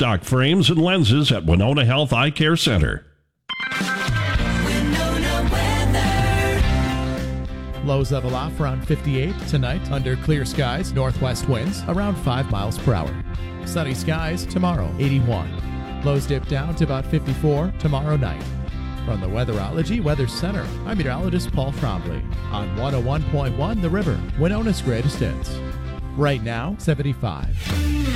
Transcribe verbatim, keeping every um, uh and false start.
stock frames and lenses at Winona Health Eye Care Center. Lows level off around fifty-eight tonight under clear skies, northwest winds around five miles per hour. Sunny skies tomorrow, eighty-one. Lows dip down to about fifty-four tomorrow night. From the Weatherology Weather Center, I'm meteorologist Paul Trombley on one oh one point one The River, Winona's greatest hits. Right now, seventy-five.